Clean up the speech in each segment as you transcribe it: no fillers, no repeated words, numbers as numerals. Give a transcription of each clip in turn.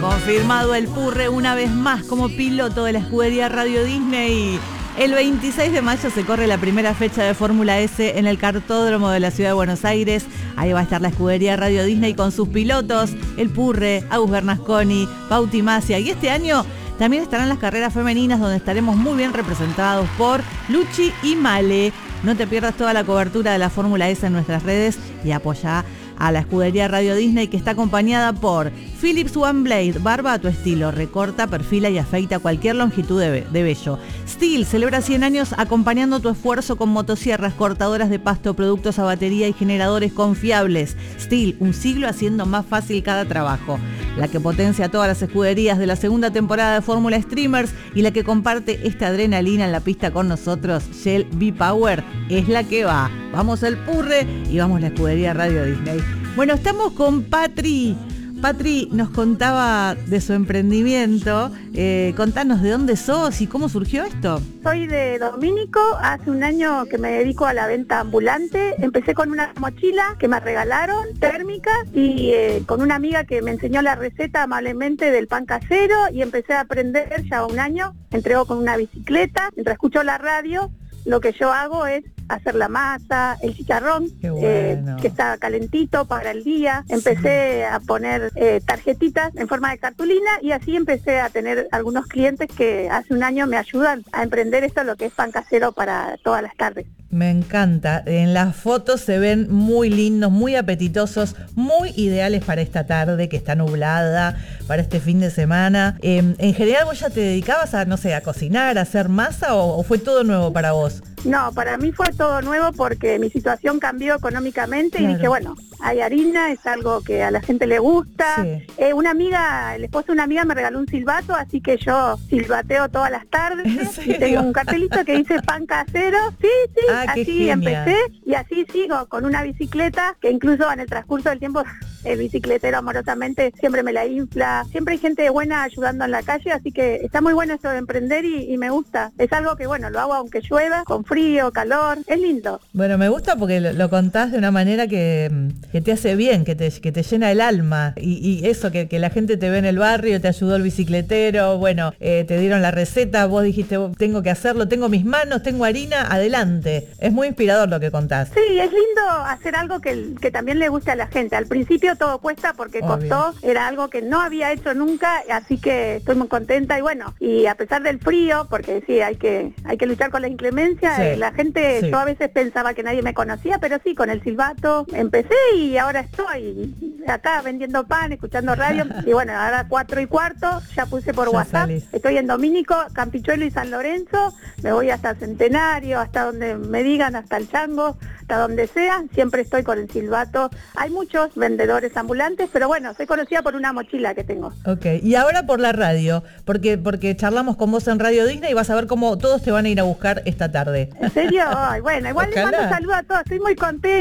Confirmado el Purre una vez más como piloto de la escudería Radio Disney. El 26 de mayo se corre la primera fecha de Fórmula S en el Kartódromo de la Ciudad de Buenos Aires. Ahí va a estar la escudería Radio Disney con sus pilotos, el Purre, Agus Bernasconi, Pauti Masia. Y este año también estarán las carreras femeninas, donde estaremos muy bien representados por Luchi y Male. No te pierdas toda la cobertura de la Fórmula S en nuestras redes y apoyá a la escudería Radio Disney, que está acompañada por Philips One Blade, barba a tu estilo, recorta, perfila y afeita cualquier longitud de vello. Stihl celebra 100 años acompañando tu esfuerzo con motosierras, cortadoras de pasto, productos a batería y generadores confiables. Stihl, un siglo haciendo más fácil cada trabajo. La que potencia a todas las escuderías de la segunda temporada de Fórmula Streamers y la que comparte esta adrenalina en la pista con nosotros, Shell V-Power, es la que va. Vamos al Purre y vamos a la escudería Radio Disney. Bueno, estamos con Patri. Patri nos contaba de su emprendimiento. Contanos de dónde sos y cómo surgió esto. Soy de Domínico, hace un año que me dedico a la venta ambulante. Empecé con una mochila que me regalaron, térmica, y con una amiga que me enseñó la receta amablemente del pan casero, y empecé a aprender ya un año. Entrego con una bicicleta, mientras escucho la radio. Lo que yo hago es hacer la masa, el chicharrón, bueno, que está calentito para el día. Empecé a poner tarjetitas en forma de cartulina, y así empecé a tener algunos clientes que hace un año me ayudan a emprender esto, lo que es pan casero para todas las tardes. Me encanta. En las fotos se ven muy lindos, muy apetitosos, muy ideales para esta tarde que está nublada, para este fin de semana. En general, ¿vos ya te dedicabas a, no sé, a cocinar, a hacer masa, o fue todo nuevo para vos? No, para mí fue todo nuevo porque mi situación cambió económicamente, claro. Y dije, bueno, hay harina, es algo que a la gente le gusta. Sí. Una amiga, el esposo de una amiga me regaló un silbato, así que yo silbateo todas las tardes. Y tengo un cartelito que dice pan casero. Sí, así empecé, y así sigo con una bicicleta que incluso en el transcurso del tiempo el bicicletero amorosamente siempre me la infla. Siempre hay gente buena ayudando en la calle, así que está muy bueno esto de emprender y me gusta. Es algo que, bueno, lo hago aunque llueva, con frío, calor, es lindo. Bueno, me gusta porque lo contás de una manera que te hace bien, que te llena el alma, y eso, que la gente te ve en el barrio, te ayudó el bicicletero, bueno, te dieron la receta, vos dijiste, tengo que hacerlo, tengo mis manos, tengo harina, adelante. Es muy inspirador lo que contás. Sí, es lindo hacer algo que también le guste a la gente. Al principio todo cuesta porque costó, era algo que no había hecho nunca, así que estoy muy contenta, y bueno, y a pesar del frío, porque sí, hay que luchar con la inclemencia, sí, la gente, sí. Yo a veces pensaba que nadie me conocía, pero sí, con el silbato empecé, y ahora estoy acá vendiendo pan, escuchando radio, y bueno, ahora 4:15, ya puse por WhatsApp, estoy en Domínico, Campichuelo y San Lorenzo, me voy hasta Centenario, hasta donde me digan, hasta el Chango, hasta donde sea, siempre estoy con el silbato. Hay muchos vendedores ambulantes, pero bueno, soy conocida por una mochila que tengo. Ok, y ahora por la radio, porque charlamos con vos en Radio Disney, y vas a ver cómo todos te van a ir a buscar esta tarde. ¿En serio? Ay, bueno, igual les mando saludos a todos, estoy muy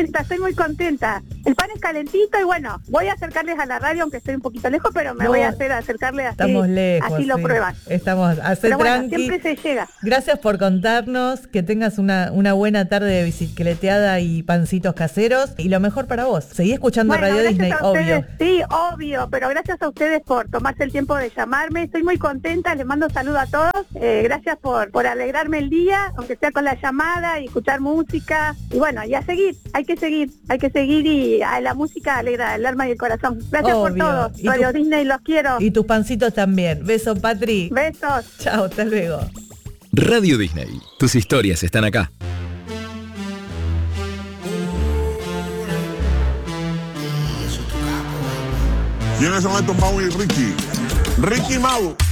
contenta. El pan es calentito, y bueno, voy a acercarles a la radio, aunque estoy un poquito lejos, pero me voy a acercarles así. Estamos lejos, así lo prueban. Estamos, pero bueno, tranqui. Siempre se llega. Gracias por contarnos, que tengas una buena tarde de bicicleteada y pancitos caseros, y lo mejor para vos. Seguí escuchando Radio Disney, obvio. Sí, obvio, pero gracias a ustedes por tomarse el tiempo de llamarme. Estoy muy contenta, les mando saludos a todos. Gracias por alegrarme el día, aunque sea con la llamada, y escuchar música. Y bueno, y a seguir, hay que seguir, y la música alegra el alma y el corazón. Gracias por todo. Radio Disney, los quiero. Y tus pancitos también. Besos, Patri. Besos. Chao, hasta luego. Radio Disney, tus historias están acá. ¿Quiénes son estos Mau y Ricky? Ricky Mau.